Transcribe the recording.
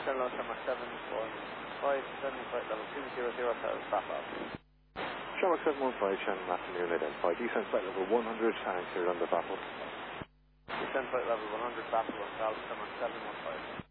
Sherlock Shamrock 715, descending flight level 200, back off. Shamrock 715, Shannon Matthew Neil identified. Descend flight level 100 and cleared on the battle. Descend flight level 100, battle on Shamrock 715.